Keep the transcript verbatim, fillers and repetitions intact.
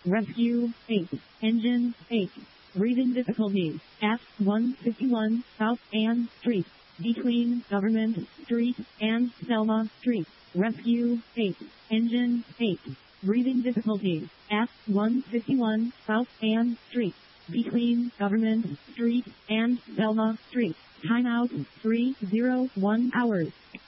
Rescue eight. Engine eight. Breathing difficulties. F one fifty-one South Ann Street. Between Government Street and Selma Street. Rescue eight. Engine eight. Breathing difficulties. F one fifty-one South Ann Street. Between Government Street and Selma Street. Timeout three oh one hours.